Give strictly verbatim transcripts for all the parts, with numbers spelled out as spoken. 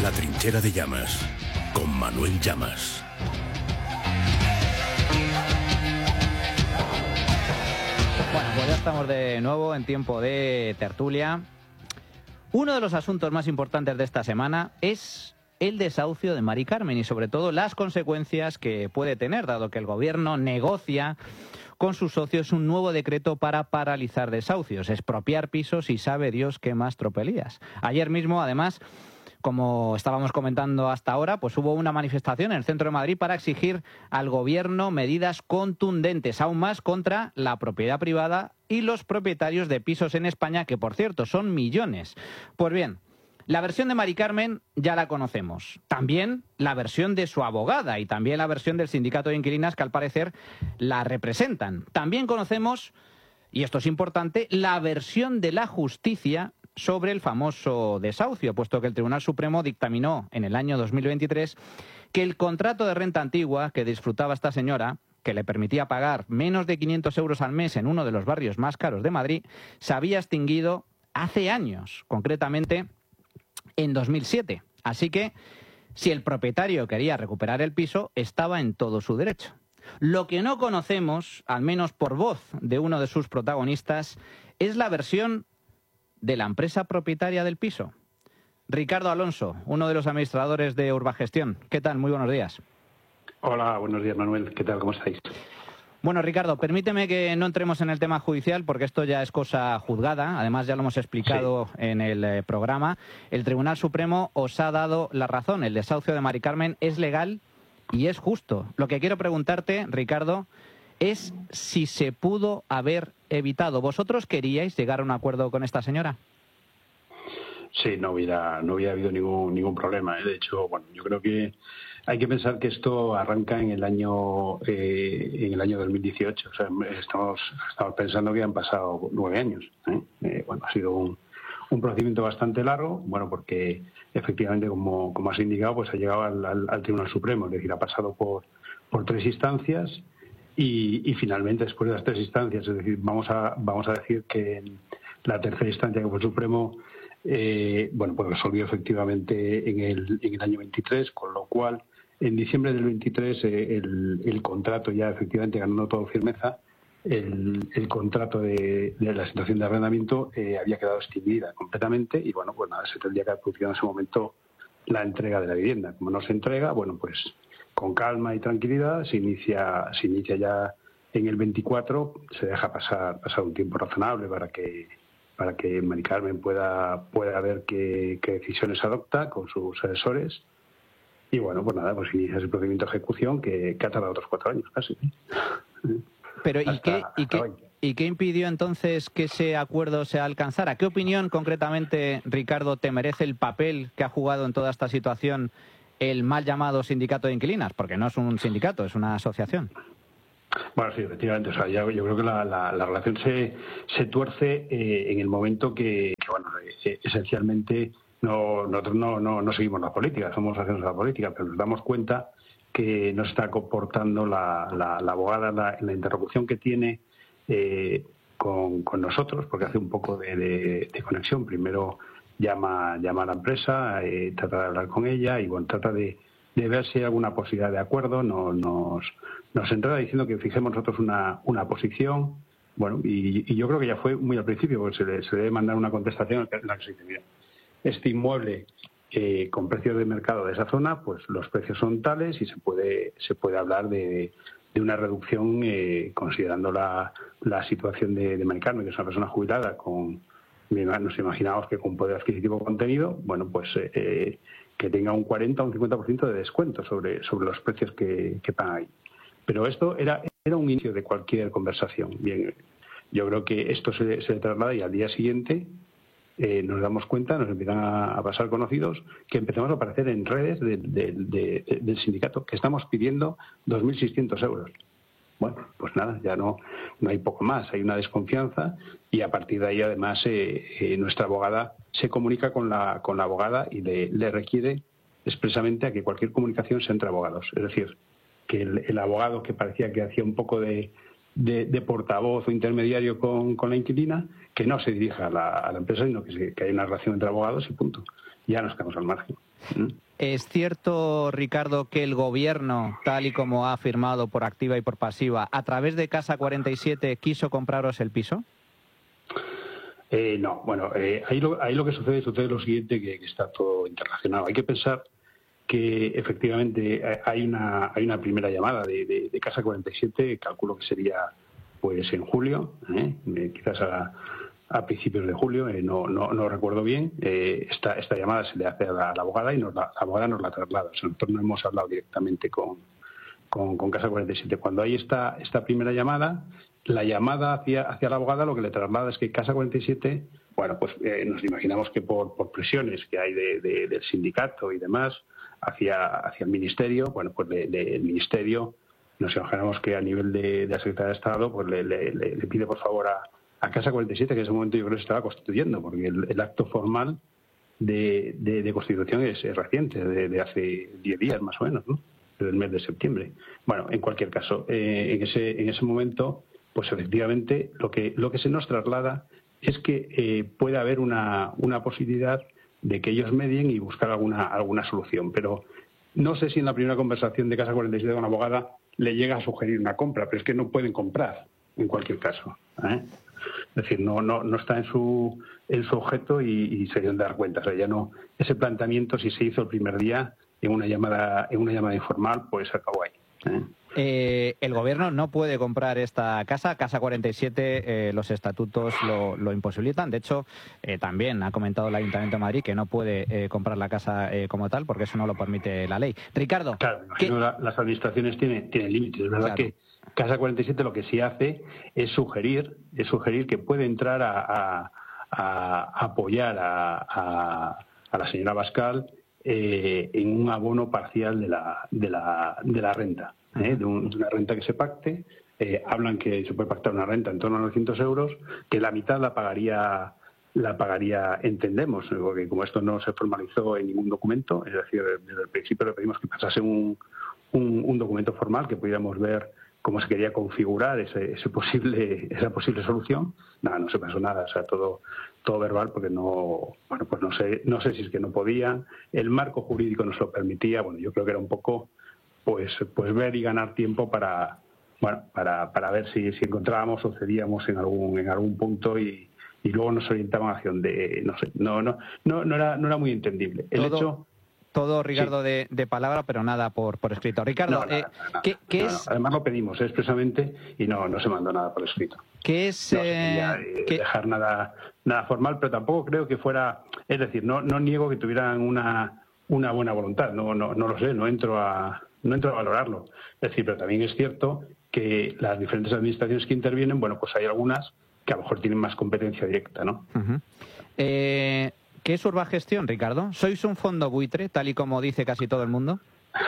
La trinchera de Llamas, con Manuel Llamas. Bueno, pues ya estamos de nuevo en tiempo de tertulia. Uno de los asuntos más importantes de esta semana es el desahucio de Mari Carmen y sobre todo las consecuencias que puede tener, dado que el gobierno negocia con sus socios un nuevo decreto para paralizar desahucios, expropiar pisos y sabe Dios qué más tropelías. Ayer mismo, además, como estábamos comentando hasta ahora, pues hubo una manifestación en el centro de Madrid para exigir al gobierno medidas contundentes, aún más contra la propiedad privada y los propietarios de pisos en España, que por cierto son millones. Pues bien, la versión de Mari Carmen ya la conocemos. También la versión de su abogada y también la versión del sindicato de inquilinas que al parecer la representan. También conocemos, y esto es importante, la versión de la justicia sobre el famoso desahucio, puesto que el Tribunal Supremo dictaminó en el año dos mil veintitrés que el contrato de renta antigua que disfrutaba esta señora, que le permitía pagar menos de quinientos euros al mes en uno de los barrios más caros de Madrid, se había extinguido hace años, concretamente en dos mil siete. Así que, si el propietario quería recuperar el piso, estaba en todo su derecho. Lo que no conocemos, al menos por voz de uno de sus protagonistas, es la versión de la empresa propietaria del piso. Ricardo Alonso, uno de los administradores de Urbagestión. ¿Qué tal? Muy buenos días. Hola, buenos días, Manuel. ¿Qué tal? ¿Cómo estáis? Bueno, Ricardo, permíteme que no entremos en el tema judicial porque esto ya es cosa juzgada. Además, ya lo hemos explicado sí. en el eh, programa. El Tribunal Supremo os ha dado la razón. El desahucio de Mari Carmen es legal y es justo. Lo que quiero preguntarte, Ricardo, es si se pudo haber evitado. ¿Vosotros queríais llegar a un acuerdo con esta señora? Sí, no hubiera, no hubiera habido ningún, ningún problema, ¿eh? De hecho, bueno, yo creo que hay que pensar que esto arranca en el año eh, en el año dos mil dieciocho. O sea, estamos, estamos pensando que han pasado nueve años. ¿eh? Eh, bueno, ha sido un, un procedimiento bastante largo, bueno, porque efectivamente, como, como has indicado, pues ha llegado al, al, al Tribunal Supremo, es decir, ha pasado por, por tres instancias y, y finalmente, después de las tres instancias, es decir, vamos a, vamos a decir que la tercera instancia, que fue el Supremo, eh, bueno, pues resolvió efectivamente en el, en el año veintitrés, con lo cual en diciembre del veintitrés eh, el, el contrato ya efectivamente ganando todo firmeza, el, el contrato de, de la situación de arrendamiento eh, había quedado extinguida completamente y bueno, pues nada, se tendría que haber producido en ese momento la entrega de la vivienda. Como no se entrega, bueno, pues con calma y tranquilidad se inicia, se inicia ya en el veinticuatro, se deja pasar, pasar un tiempo razonable para que para que Mari Carmen pueda, pueda ver qué, qué decisiones adopta con sus asesores. Y bueno, pues nada, pues inicia ese procedimiento de ejecución que, que ha tardado otros cuatro años casi. Pero ¿y, hasta, qué, y, qué, veinte. ¿y qué impidió entonces que ese acuerdo se alcanzara? ¿Qué opinión concretamente, Ricardo, te merece el papel que ha jugado en toda esta situación el mal llamado sindicato de inquilinas? Porque no es un sindicato, es una asociación. Bueno, sí, efectivamente. O sea, ya, yo creo que la, la, la relación se, se tuerce eh, en el momento que, que bueno, eh, esencialmente no, nosotros no, no, no seguimos la política, somos acciones de la política, pero nos damos cuenta que nos está comportando la, la, la abogada la, en la interlocución que tiene eh, con, con nosotros, porque hace un poco de, de, de conexión. Primero llama, llama a la empresa, eh, trata de hablar con ella y bueno, trata de, de ver si hay alguna posibilidad de acuerdo. No, nos, nos entrada diciendo que fijemos nosotros una, una posición. Bueno, y, y yo creo que ya fue muy al principio, porque se le, se le debe mandar una contestación en la que se dice, mira, este inmueble eh, con precios de mercado de esa zona, pues los precios son tales y se puede se puede hablar de, de una reducción eh, considerando la, la situación de, de Mari Carmen, que es una persona jubilada con, nos imaginamos que con poder adquisitivo contenido, bueno, pues eh, que tenga un cuarenta o un cincuenta por ciento de descuento sobre, sobre los precios que, que pagan ahí. Pero esto era, era un inicio de cualquier conversación. Bien, yo creo que esto se, se traslada y al día siguiente Eh, nos damos cuenta, nos empiezan a, a pasar conocidos, que empezamos a aparecer en redes de, de, de, de, del sindicato, que estamos pidiendo dos mil seiscientos euros. Bueno, pues nada, ya no, no hay poco más, hay una desconfianza y a partir de ahí además eh, eh, nuestra abogada se comunica con la, con la abogada y le, le requiere expresamente a que cualquier comunicación sea entre abogados. Es decir, que el, el abogado que parecía que hacía un poco de de, de portavoz o intermediario con, con la inquilina, que no se dirija a la, a la empresa, sino que, se, que hay una relación entre abogados y punto. Ya nos quedamos al margen. ¿Mm? ¿Es cierto, Ricardo, que el Gobierno, tal y como ha afirmado por activa y por pasiva, a través de Casa cuarenta y siete quiso compraros el piso? Eh, no, bueno, eh, ahí, lo, ahí lo que sucede sucede lo siguiente, que, que está todo interrelacionado. Hay que pensar que efectivamente hay una hay una primera llamada de, de, de Casa cuarenta y siete, calculo que sería pues en julio, ¿eh? Eh, quizás a, a principios de julio, eh, no, no no recuerdo bien. Eh, esta esta llamada se le hace a la, a la abogada y nos la, la abogada nos la traslada. O sea, nosotros no hemos hablado directamente con, con, con Casa cuarenta y siete. Cuando hay esta esta primera llamada, la llamada hacia hacia la abogada lo que le traslada es que Casa cuarenta y siete, bueno, pues eh, nos imaginamos que por, por presiones que hay de, de, del sindicato y demás, hacia hacia el Ministerio, bueno, pues le, le, el Ministerio, nos imaginamos que a nivel de, de la Secretaría de Estado, pues le, le, le pide por favor a, a Casa cuarenta y siete, que en ese momento yo creo que se estaba constituyendo, porque el, el acto formal de, de, de constitución es, es reciente, de, de hace diez días más o menos, ¿no? Del mes de septiembre. Bueno, en cualquier caso, eh, en ese en ese momento, pues efectivamente lo que lo que se nos traslada es que eh, puede haber una, una posibilidad de que ellos medien y buscar alguna alguna solución. Pero no sé si en la primera conversación de Casa cuarenta y siete con la abogada le llega a sugerir una compra, pero es que no pueden comprar en cualquier caso, ¿eh? Es decir, no no no está en su en su objeto y, y se deben dar cuenta. O sea, ya no, ese planteamiento, si se hizo el primer día en una llamada en una llamada informal, pues se acabó ahí, ¿eh? Eh, el Gobierno no puede comprar esta casa. Casa cuarenta y siete, eh, los estatutos lo, lo imposibilitan. De hecho, eh, también ha comentado el Ayuntamiento de Madrid que no puede eh, comprar la casa eh, como tal, porque eso no lo permite la ley. Ricardo. Claro, ¿qué? La, las administraciones tienen, tienen límites. Es verdad, claro, que Casa cuarenta y siete lo que sí hace es sugerir, es sugerir que puede entrar a, a, a apoyar a, a, a la señora Bascal eh, en un abono parcial de la, de la, de la renta. ¿Eh? De, un, de una renta que se pacte. Eh, hablan que se puede pactar una renta en torno a novecientos euros, que la mitad la pagaría, la pagaría, entendemos, porque como esto no se formalizó en ningún documento, es decir, desde el principio le pedimos que pasase un, un, un documento formal, que pudiéramos ver cómo se quería configurar ese, ese posible, esa posible solución. Nada, no se pasó nada, o sea, todo, todo verbal, porque no, bueno, pues no sé, no sé si es que no podían, el marco jurídico nos lo permitía. Bueno, yo creo que era un poco pues pues ver y ganar tiempo para bueno para para ver si, si encontrábamos o cedíamos en algún en algún punto y, y luego nos orientaban hacia donde no sé no no no no era no era muy entendible el todo, hecho todo Ricardo sí. de, de palabra, pero nada por por escrito. Ricardo, no, nada, eh, nada, ¿qué, qué no, es? No. Además lo pedimos ¿eh? expresamente y no no se mandó nada por escrito. ¿Qué es? No se eh, quería eh, ¿qué? dejar nada nada formal, pero tampoco creo que fuera, es decir, no no niego que tuvieran una una buena voluntad, no no no lo sé, no entro a no entro a valorarlo. Es decir, pero también es cierto que las diferentes administraciones que intervienen, bueno, pues hay algunas que a lo mejor tienen más competencia directa, ¿no? Uh-huh. eh, ¿Qué es Urbagestión, Ricardo? ¿Sois un fondo buitre, tal y como dice casi todo el mundo?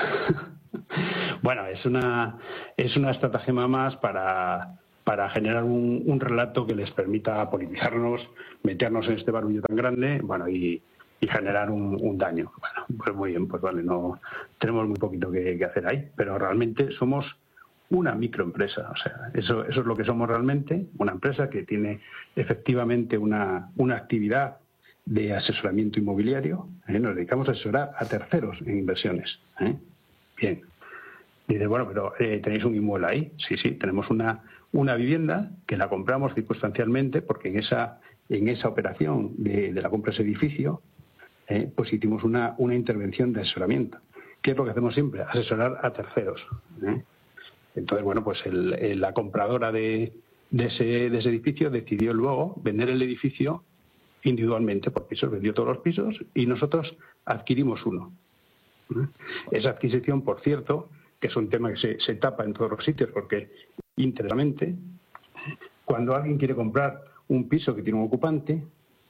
Bueno, es una es una estratagema más para para generar un, un relato que les permita politizarnos, meternos en este barullo tan grande, bueno, y y generar un, un daño. Bueno, pues muy bien, pues vale, no tenemos muy poquito que, que hacer ahí, pero realmente somos una microempresa, o sea, eso eso es lo que somos realmente, una empresa que tiene efectivamente una una actividad de asesoramiento inmobiliario, ¿eh? Nos dedicamos a asesorar a terceros en inversiones, ¿eh? Bien. Dice, bueno, pero eh, ¿tenéis un inmueble ahí? Sí, sí, tenemos una una vivienda que la compramos circunstancialmente porque en esa en esa operación de, de la compra de ese edificio Eh, pues hicimos una, una intervención de asesoramiento. ¿Qué es lo que hacemos siempre? Asesorar a terceros, ¿eh? Entonces, bueno, pues el, el, la compradora de, de, ese, de ese edificio decidió luego vender el edificio individualmente por pisos, vendió todos los pisos y nosotros adquirimos uno. ¿eh? Esa adquisición, por cierto, que es un tema que se, se tapa en todos los sitios porque íntegramente, cuando alguien quiere comprar un piso que tiene un ocupante,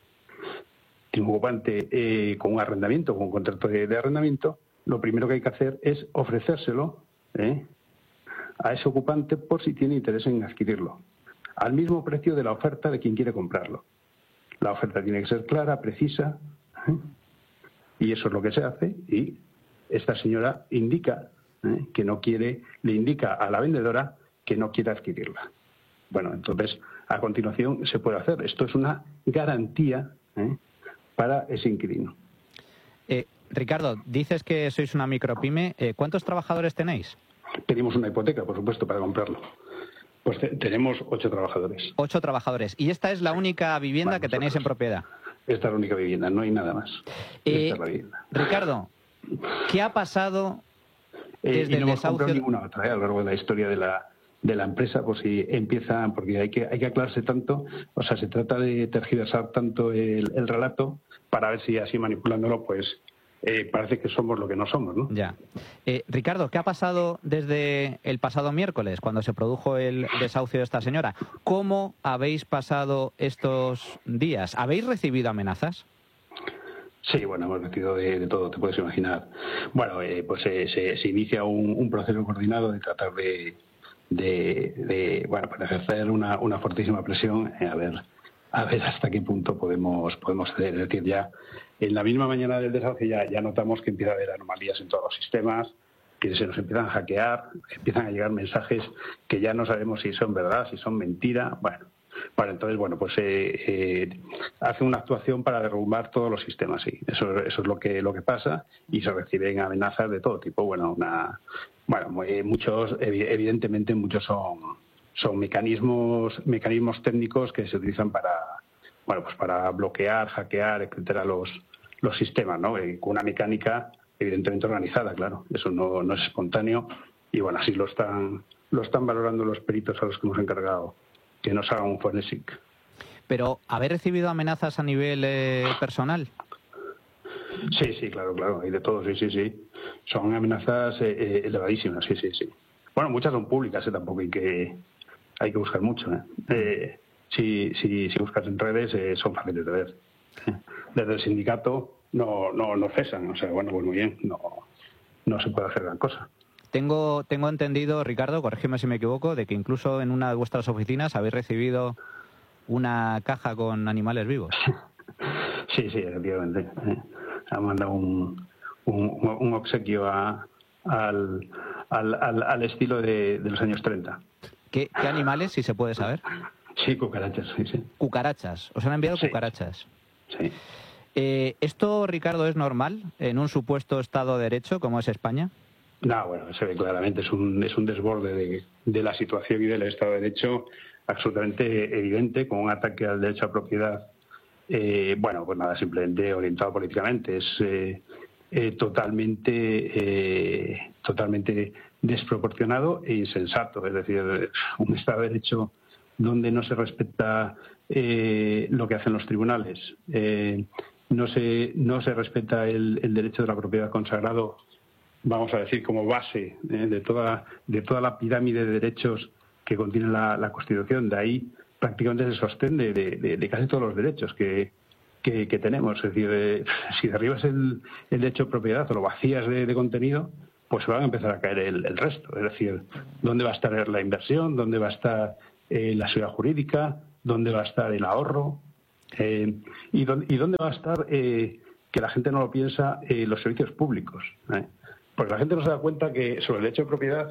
un ocupante eh, con un arrendamiento, con un contrato de, de arrendamiento, lo primero que hay que hacer es ofrecérselo ¿eh? a ese ocupante por si tiene interés en adquirirlo, al mismo precio de la oferta de quien quiere comprarlo. La oferta tiene que ser clara, precisa, ¿eh? y eso es lo que se hace, y esta señora indica ¿eh? que no quiere, le indica a la vendedora que no quiere adquirirla. Bueno, entonces, a continuación se puede hacer. Esto es una garantía ¿eh? para ese inquilino. Eh, Ricardo, dices que sois una micropyme. Eh, ¿Cuántos trabajadores tenéis? Pedimos una hipoteca, por supuesto, para comprarlo. Pues te, tenemos ocho trabajadores. Ocho trabajadores. ¿Y esta es la única vivienda bueno, que tenéis en propiedad? Esta es la única vivienda, no hay nada más. Eh, esta es la vivienda. Ricardo, ¿qué ha pasado desde eh, y no el hemos desahucio? comprado ninguna otra ¿eh? a lo largo de la historia de la de la empresa, pues si empiezan, porque hay que hay que aclararse tanto, o sea, se trata de tergiversar tanto el, el relato para ver si así manipulándolo, pues eh, parece que somos lo que no somos, ¿no? Ya. Eh, Ricardo, ¿qué ha pasado desde el pasado miércoles, cuando se produjo el desahucio de esta señora? ¿Cómo habéis pasado estos días? ¿Habéis recibido amenazas? Sí, bueno, hemos recibido de, de todo, te puedes imaginar. Bueno, eh, pues eh, se, se inicia un, un proceso coordinado de tratar de De, de bueno para ejercer una, una fortísima presión eh, a ver a ver hasta qué punto podemos podemos ceder. Es decir, ya en la misma mañana del desahucio ya, ya notamos que empieza a haber anomalías en todos los sistemas, que se nos empiezan a hackear, empiezan a llegar mensajes que ya no sabemos si son verdad, si son mentira. Bueno, bueno entonces bueno pues eh, eh, hace una actuación para derrumbar todos los sistemas, sí. Eso, eso es lo que lo que pasa, y se reciben amenazas de todo tipo. Bueno, una Bueno, muchos, evidentemente, muchos son, son mecanismos, mecanismos técnicos que se utilizan para, bueno, pues para bloquear, hackear, etcétera, los, los sistemas, ¿no? Y con una mecánica evidentemente organizada, claro. Eso no, no es espontáneo, y bueno, así lo están, lo están valorando los peritos a los que hemos encargado que nos hagan un forensic. Pero, ¿habéis recibido amenazas a nivel eh, personal? Sí, sí, claro, claro, hay de todo, sí, sí, sí. Son amenazas eh, eh, elevadísimas, sí, sí, sí. Bueno, muchas son públicas, ¿eh? Tampoco hay que hay que buscar mucho, ¿eh? Eh, si, si, si buscas en redes, eh, son fáciles de ver. Desde el sindicato no, no, no cesan, o sea, bueno, pues muy bien, no, no se puede hacer gran cosa. Tengo, tengo entendido, Ricardo, corrígeme si me equivoco, de que incluso en una de vuestras oficinas habéis recibido una caja con animales vivos. Sí, sí, efectivamente. ¿eh? Ha mandado un, un, un obsequio a, al, al, al, al estilo de, de los años treinta. ¿Qué, ¿Qué animales, si se puede saber? Sí, cucarachas, sí, sí. Cucarachas. ¿Os han enviado sí. cucarachas? Sí. Eh, ¿Esto, Ricardo, es normal en un supuesto Estado de Derecho como es España? No, bueno, se ve claramente. Es un, es un desborde de, de la situación y del Estado de Derecho absolutamente evidente, con un ataque al derecho a propiedad. Eh, bueno, pues nada, simplemente orientado políticamente. Es eh, eh, totalmente, eh, totalmente desproporcionado e insensato. Es decir, un Estado de Derecho donde no se respeta eh, lo que hacen los tribunales, eh, no se no se respeta el, el derecho de la propiedad consagrado, vamos a decir, como base eh, de toda de toda la pirámide de derechos que contiene la, la Constitución. De ahí prácticamente se sostén de, de, de casi todos los derechos que, que, que tenemos. Es decir, eh, si derribas el, el derecho de propiedad o lo vacías de, de contenido, pues se van a empezar a caer el, el resto. Es decir, ¿dónde va a estar la inversión? ¿Dónde va a estar eh, la seguridad jurídica? ¿Dónde va a estar el ahorro? Eh, y, dónde, ¿Y dónde va a estar, eh, que la gente no lo piensa, eh, los servicios públicos? ¿eh? Porque la gente no se da cuenta que sobre el derecho de propiedad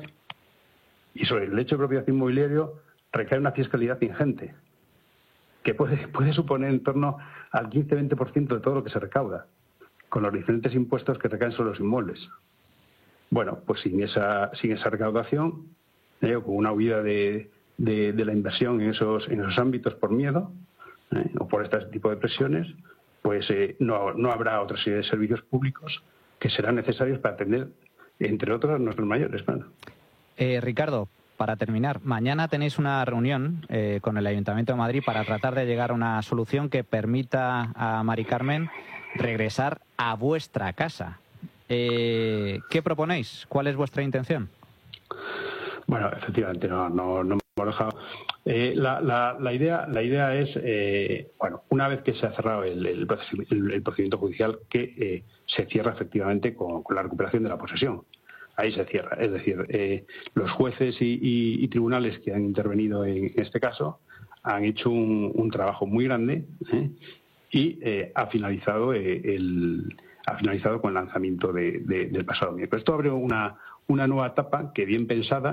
y sobre el derecho de propiedad inmobiliario recae una fiscalidad ingente, que puede, puede suponer en torno al quince a veinte por ciento de todo lo que se recauda, con los diferentes impuestos que recaen sobre los inmuebles. Bueno, pues sin esa, sin esa recaudación, eh, con una huida de, de, de la inversión en esos, en esos ámbitos por miedo, eh, o por este tipo de presiones, pues eh, no, no habrá otra serie de servicios públicos que serán necesarios para atender, entre otros, a nuestros mayores. Bueno. Eh, Ricardo, para terminar, mañana tenéis una reunión eh, con el Ayuntamiento de Madrid para tratar de llegar a una solución que permita a Mari Carmen regresar a vuestra casa. Eh, ¿Qué proponéis? ¿Cuál es vuestra intención? Bueno, efectivamente, no, no, no me hemos dejado. Eh, la, la, la idea, la idea es, eh, bueno, una vez que se ha cerrado el, el, el, el procedimiento judicial, que eh, se cierra efectivamente con, con la recuperación de la posesión. Ahí se cierra. Es decir, eh, los jueces y, y, y tribunales que han intervenido en este caso han hecho un, un trabajo muy grande ¿eh? y eh, ha finalizado eh, el ha finalizado con el lanzamiento de, de, del pasado miércoles. Esto abre una, una nueva etapa que, bien pensada,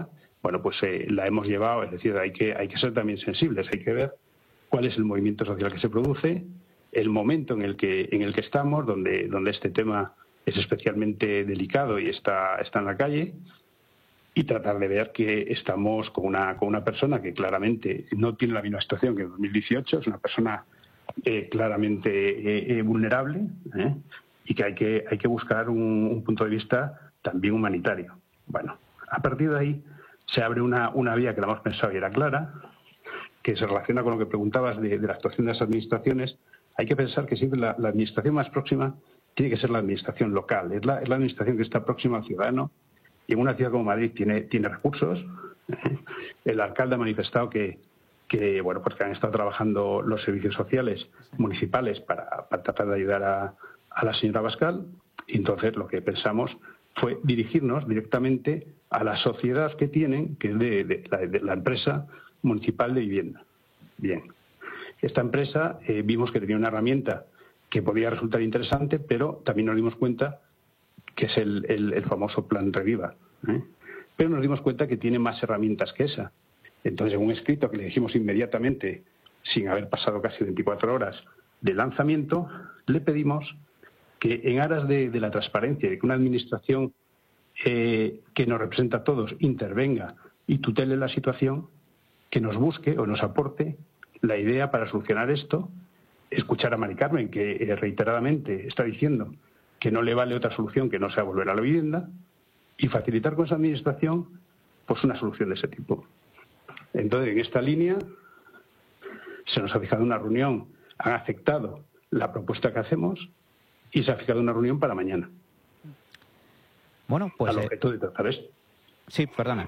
bueno, pues eh, la hemos llevado, es decir, hay que, hay que ser también sensibles, hay que ver cuál es el movimiento social que se produce, el momento en el que, en el que estamos, donde, donde este tema es especialmente delicado y está, está en la calle, y tratar de ver que estamos con una, con una persona que claramente no tiene la misma situación que en dos mil dieciocho, es una persona eh, claramente eh, eh, vulnerable, ¿eh? y que hay que, hay que buscar un, un punto de vista también humanitario. Bueno, a partir de ahí se abre una, una vía que la hemos pensado y era clara, que se relaciona con lo que preguntabas de, de la actuación de las administraciones. Hay que pensar que siempre la, la administración más próxima tiene que ser la administración local, es la, es la administración que está próxima al ciudadano, y en una ciudad como Madrid tiene, tiene recursos. El alcalde ha manifestado que, que, bueno, pues que han estado trabajando los servicios sociales municipales para, para tratar de ayudar a, a la señora Abascal, y entonces lo que pensamos fue dirigirnos directamente a la sociedad que tienen, que es de, de, la, de la empresa municipal de vivienda. Bien, esta empresa eh, vimos que tenía una herramienta que podía resultar interesante, pero también nos dimos cuenta que es el, el, el famoso plan Reviva, ¿eh? Pero nos dimos cuenta que tiene más herramientas que esa. Entonces, en un escrito que le dijimos inmediatamente, sin haber pasado casi veinticuatro horas de lanzamiento, le pedimos que en aras de, de la transparencia, de que una administración eh, que nos representa a todos intervenga y tutele la situación, que nos busque o nos aporte la idea para solucionar esto, escuchar a Mari Carmen, que eh, reiteradamente está diciendo que no le vale otra solución que no sea volver a la vivienda, y facilitar con esa administración pues una solución de ese tipo. Entonces, en esta línea se nos ha fijado una reunión, han aceptado la propuesta que hacemos y se ha fijado una reunión para mañana. Bueno, pues... Al objeto de tratar esto. Sí, perdona.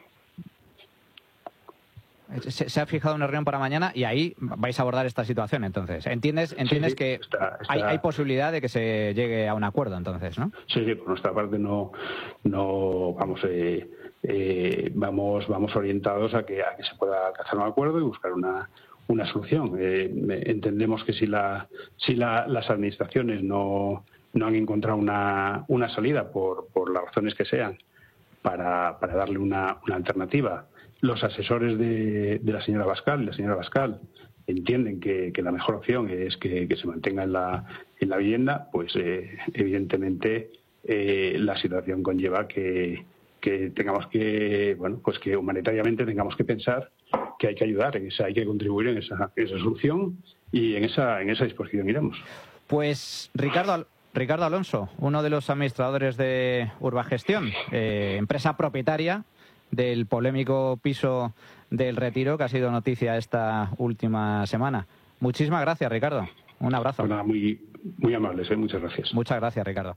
Se, se ha fijado una reunión para mañana y ahí vais a abordar esta situación, entonces. ¿Entiendes, entiendes sí, sí, que está, está... Hay, hay posibilidad de que se llegue a un acuerdo, entonces, ¿no? Sí, sí, por nuestra parte no, no vamos, eh, eh, vamos, vamos orientados a que, a que se pueda alcanzar un acuerdo y buscar una, una solución. Eh, entendemos que si, la, si la, las administraciones no, no han encontrado una, una salida por, por las razones que sean para, para darle una, una alternativa, los asesores de, de la señora Abascal y la señora Abascal entienden que, que la mejor opción es que, que se mantenga en la, en la vivienda, pues eh, evidentemente eh, la situación conlleva que, que tengamos que, bueno, pues que humanitariamente tengamos que pensar que hay que ayudar, en esa, hay que contribuir en esa, en esa solución, y en esa, en esa disposición iremos. Pues Ricardo... Ricardo Alonso, uno de los administradores de Urbagestión, eh, empresa propietaria del polémico piso del Retiro, que ha sido noticia esta última semana. Muchísimas gracias, Ricardo. Un abrazo. Pues nada, muy, muy amables, ¿eh? Muchas gracias. Muchas gracias, Ricardo.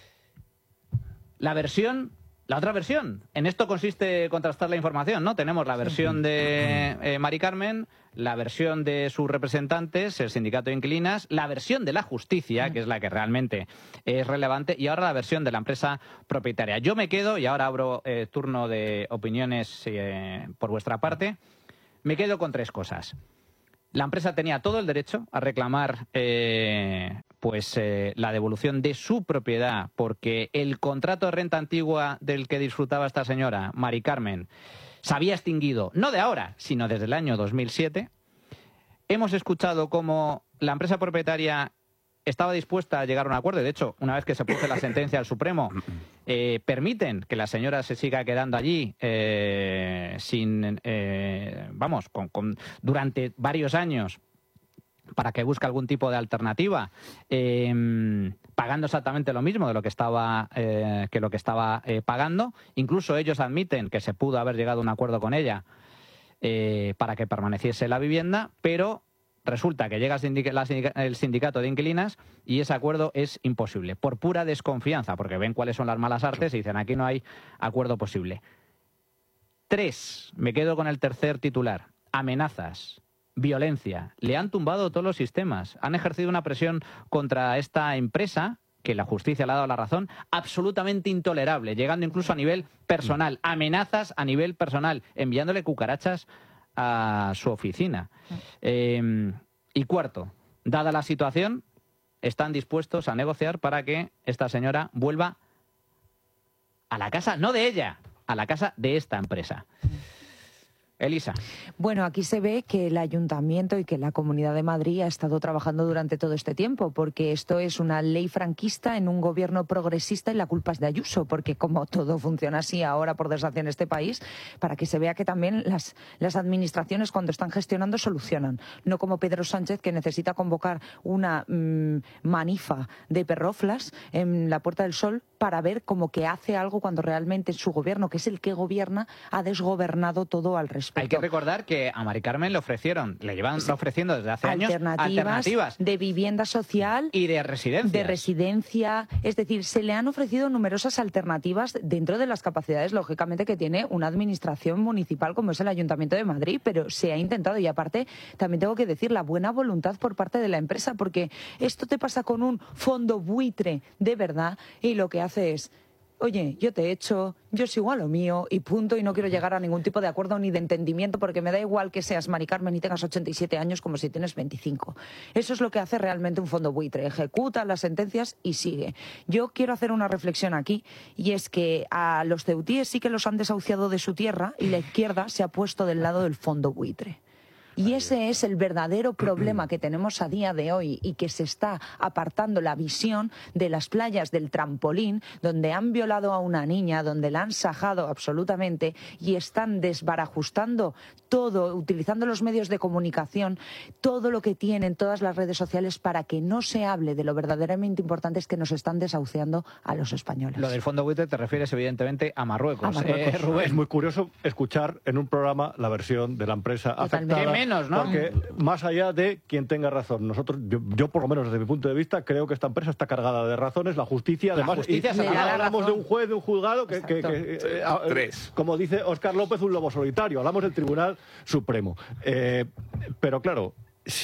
La versión, la otra versión. En esto consiste contrastar la información, ¿no? Tenemos la versión de eh, Mari Carmen, la versión de sus representantes, el sindicato de inquilinas, la versión de la justicia, que es la que realmente es relevante, y ahora la versión de la empresa propietaria. Yo me quedo, y ahora abro eh, turno de opiniones eh, por vuestra parte, me quedo con tres cosas. La empresa tenía todo el derecho a reclamar eh, pues eh, la devolución de su propiedad, porque el contrato de renta antigua del que disfrutaba esta señora, Mari Carmen, se había extinguido, no de ahora, sino desde el año dos mil siete. Hemos escuchado cómo la empresa propietaria estaba dispuesta a llegar a un acuerdo, y de hecho, una vez que se produce la sentencia del Supremo, eh, permiten que la señora se siga quedando allí eh, sin, eh, vamos, con, con, durante varios años, para que busque algún tipo de alternativa, eh, pagando exactamente lo mismo de lo que estaba eh, que lo que estaba eh, pagando. Incluso ellos admiten que se pudo haber llegado a un acuerdo con ella eh, para que permaneciese la vivienda, pero resulta que llega el sindicato de inquilinas y ese acuerdo es imposible, por pura desconfianza, porque ven cuáles son las malas artes y dicen aquí no hay acuerdo posible. Tres, me quedo con el tercer titular, amenazas. Violencia. Le han tumbado todos los sistemas. Han ejercido una presión contra esta empresa, que la justicia le ha dado la razón, absolutamente intolerable, llegando incluso a nivel personal. Amenazas a nivel personal, enviándole cucarachas a su oficina. Eh, y cuarto, dada la situación, están dispuestos a negociar para que esta señora vuelva a la casa, no de ella, a la casa de esta empresa. Elisa. Bueno, aquí se ve que el Ayuntamiento y que la Comunidad de Madrid ha estado trabajando durante todo este tiempo, porque esto es una ley franquista en un gobierno progresista y la culpa es de Ayuso, porque como todo funciona así ahora, por desgracia, en este país, para que se vea que también las, las administraciones cuando están gestionando solucionan, no como Pedro Sánchez, que necesita convocar una mmm, manifa de perroflas en la Puerta del Sol para ver como que hace algo cuando realmente su gobierno, que es el que gobierna, ha desgobernado todo al respecto. Hay que recordar que a Mari Carmen le ofrecieron, le llevan ofreciendo desde hace alternativas, años alternativas de vivienda social y de residencia. De residencia, es decir, se le han ofrecido numerosas alternativas dentro de las capacidades, lógicamente, que tiene una administración municipal como es el Ayuntamiento de Madrid, pero se ha intentado y aparte también tengo que decir la buena voluntad por parte de la empresa, porque esto te pasa con un fondo buitre de verdad y lo que hace es: oye, yo te he hecho, yo sigo a lo mío y punto, y no quiero llegar a ningún tipo de acuerdo ni de entendimiento, porque me da igual que seas Mari Carmen y tengas ochenta y siete años como si tienes veinticinco. Eso es lo que hace realmente un fondo buitre, ejecuta las sentencias y sigue. Yo quiero hacer una reflexión aquí, y es que a los ceutíes sí que los han desahuciado de su tierra y la izquierda se ha puesto del lado del fondo buitre. Y ese es el verdadero problema que tenemos a día de hoy y que se está apartando la visión de las playas del trampolín, donde han violado a una niña, donde la han sajado absolutamente y están desbarajustando todo, utilizando los medios de comunicación, todo lo que tienen todas las redes sociales para que no se hable de lo verdaderamente importante, es que nos están desahuciando a los españoles. Lo del fondo buitre te refieres evidentemente a Marruecos. A Marruecos. Eh, Rubén. Es muy curioso escuchar en un programa la versión de la empresa afectada. Menos, ¿no? Porque más allá de quien tenga razón, nosotros, yo, yo por lo menos desde mi punto de vista, creo que esta empresa está cargada de razones. La justicia, la además, justicia y, se y da hablamos razón. de un juez, de un juzgado que, que, que eh, eh, tres, como dice Óscar López, un lobo solitario. Hablamos del Tribunal Supremo. Eh, pero claro,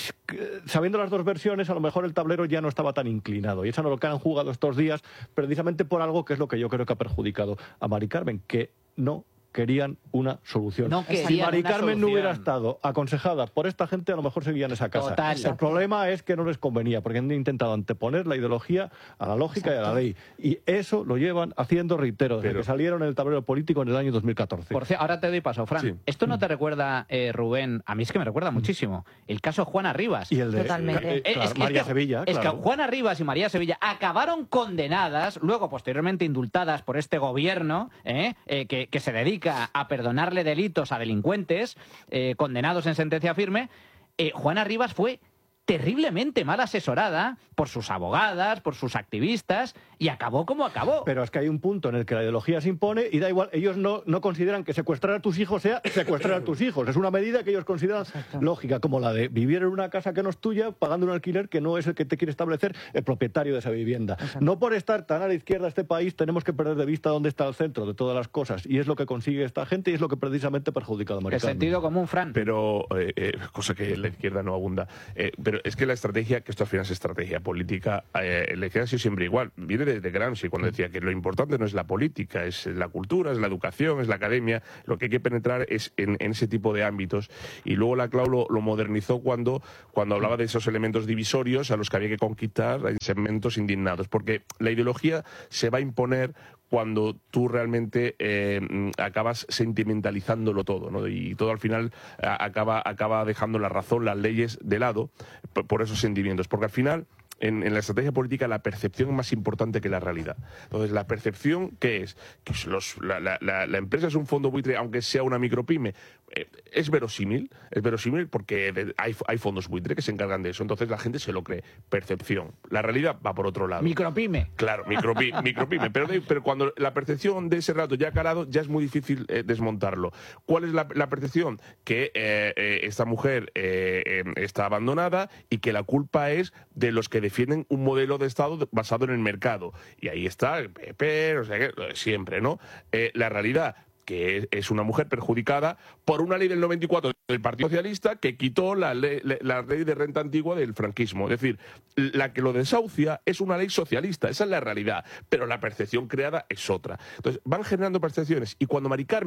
sabiendo las dos versiones, a lo mejor el tablero ya no estaba tan inclinado. Y eso no lo que han jugado estos días, precisamente por algo que es lo que yo creo que ha perjudicado a Mari Carmen, que no querían una solución. No si Mari Carmen no hubiera estado aconsejada por esta gente, a lo mejor seguían esa casa. Total. El problema es que no les convenía, porque han intentado anteponer la ideología a la lógica Exacto. y a la ley. Y eso lo llevan haciendo, reitero, desde Pero... que salieron en el tablero político en el año dos mil catorce. Por cierto, ahora te doy paso, Fran. Sí. ¿Esto no te recuerda, eh, Rubén? A mí es que me recuerda muchísimo. El caso Juana Rivas. Y el de Totalmente. Eh, eh, claro, es que, María es que, Sevilla. Es claro. que Juana Rivas y María Sevilla acabaron condenadas, luego posteriormente indultadas por este gobierno, eh, eh, que, que se dedica a perdonar delitos a delincuentes eh, condenados en sentencia firme. eh, Juana Rivas fue terriblemente mal asesorada por sus abogadas, por sus activistas, y acabó como acabó. Pero es que hay un punto en el que la ideología se impone y da igual, ellos no, no consideran que secuestrar a tus hijos sea secuestrar a tus hijos. Es una medida que ellos consideran Exacto. lógica, como la de vivir en una casa que no es tuya, pagando un alquiler que no es el que te quiere establecer el propietario de esa vivienda. Exacto. No por estar tan a la izquierda este país tenemos que perder de vista dónde está el centro de todas las cosas, y es lo que consigue esta gente y es lo que precisamente ha perjudicado a Mari Carmen. El sentido común, Fran. Pero, eh, eh, cosa que en la izquierda no abunda, eh, pero es que la estrategia, que esto al final es estrategia política, eh, la izquierda ha sido siempre igual. Viene desde Gramsci, cuando decía que lo importante no es la política, es la cultura, es la educación, es la academia. Lo que hay que penetrar es en, en ese tipo de ámbitos. Y luego la Clau lo, lo modernizó cuando, cuando hablaba de esos elementos divisorios a los que había que conquistar en segmentos indignados. Porque la ideología se va a imponer cuando tú realmente eh, acabas sentimentalizándolo todo, ¿no? Y todo al final a, acaba, acaba dejando la razón, las leyes de lado por, por esos sentimientos. Porque al final, en, en la estrategia política, la percepción es más importante que la realidad. Entonces, ¿la percepción qué es? Que los, la, la, la, la empresa es un fondo buitre, aunque sea una micropyme. Eh, es verosímil, es verosímil porque hay, hay fondos buitre que se encargan de eso. Entonces, la gente se lo cree. Percepción. La realidad va por otro lado. Micropyme. Claro, micropyme. micropyme. Pero, pero cuando la percepción de ese rato ya ha calado, ya es muy difícil eh, desmontarlo. ¿Cuál es la, la percepción? Que eh, eh, esta mujer eh, eh, está abandonada y que la culpa es de los que defienden un modelo de Estado basado en el mercado. Y ahí está el P P, o sea, que, siempre, ¿no? Eh, la realidad, que es una mujer perjudicada por una ley del noventa y cuatro del Partido Socialista que quitó la ley, la ley de renta antigua del franquismo. Es decir, la que lo desahucia es una ley socialista, esa es la realidad, pero la percepción creada es otra. Entonces, van generando percepciones, y cuando Mari Carmen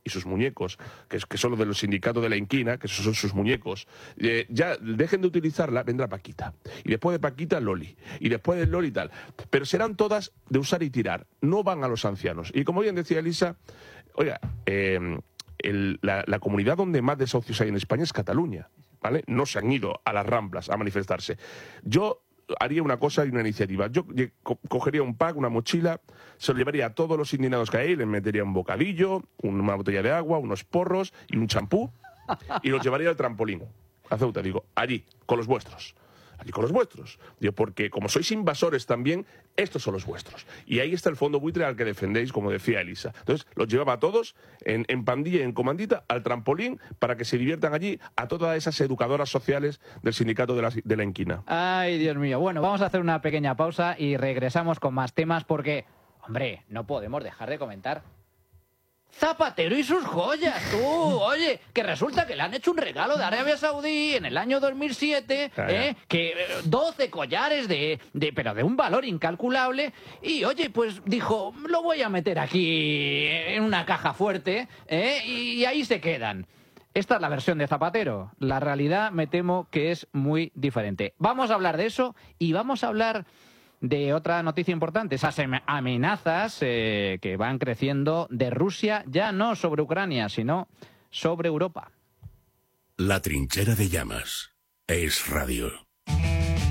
y sus muñecos, que, es, que son los del sindicato de la inquina, que esos son sus muñecos, eh, ya dejen de utilizarla, vendrá Paquita. Y después de Paquita, Loli. Y después de Loli, tal. Pero serán todas de usar y tirar. No van a los ancianos. Y como bien decía Elisa, oiga, eh, el, la, la comunidad donde más desahucios hay en España es Cataluña, ¿vale? No se han ido a las Ramblas a manifestarse. Yo haría una cosa y una iniciativa. Yo co cogería un pack, una mochila, se lo llevaría a todos los indignados que hay, les metería un bocadillo, una botella de agua, unos porros y un champú, y los llevaría al trampolín, a Ceuta, digo, allí, con los vuestros. Allí con los vuestros. Digo, porque como sois invasores también, estos son los vuestros. Y ahí está el fondo buitre al que defendéis, como decía Elisa. Entonces, los llevaba a todos en, en pandilla y en comandita al trampolín para que se diviertan allí a todas esas educadoras sociales del sindicato de la, de la inquina. Ay, Dios mío. Bueno, vamos a hacer una pequeña pausa y regresamos con más temas porque, hombre, no podemos dejar de comentar Zapatero y sus joyas, tú. Oye, que resulta que le han hecho un regalo de Arabia Saudí en el año dos mil siete, ¿eh? Que eh, doce collares de, de, pero de un valor incalculable. Y, oye, pues dijo, lo voy a meter aquí en una caja fuerte, ¿eh? Y ahí se quedan. Esta es la versión de Zapatero. La realidad, me temo que es muy diferente. Vamos a hablar de eso y vamos a hablar de otra noticia importante, esas amenazas eh, que van creciendo de Rusia, ya no sobre Ucrania, sino sobre Europa. La trinchera de llamas es radio.